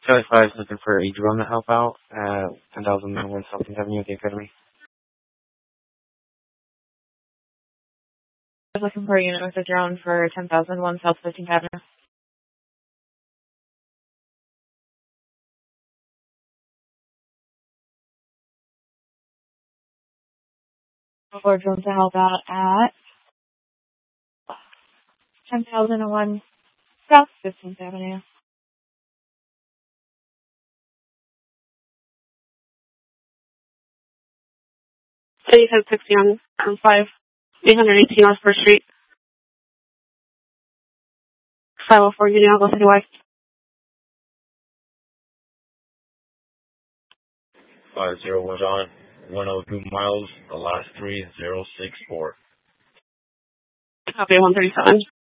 Charlie 5 is looking for a drone to help out at 10,001 Southern Avenue at the Academy. I was looking for a unit with a drone for 10,001 South 15th Avenue. For a drone to help out at 10,001 South 15th Avenue. So you said 60 on 5, 818 North First Street. 504 Union, I'll go citywide. 501 John, 102 miles, the last 3064. Copy 137.